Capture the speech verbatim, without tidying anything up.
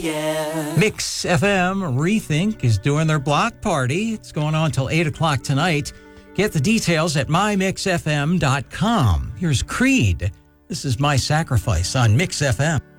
yeah. Mix F M Rethink is doing their block party. It's going on till eight o'clock tonight. Get the details at my mix f m dot com. Here's Creed. This is My Sacrifice on Mix F M.